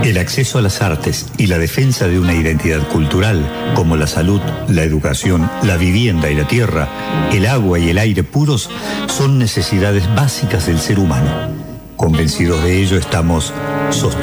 El acceso a las artes y la defensa de una identidad cultural, como la salud, la educación, la vivienda y la tierra, el agua y el aire puros, son necesidades básicas del ser humano. Convencidos de ello, estamos sosteniendo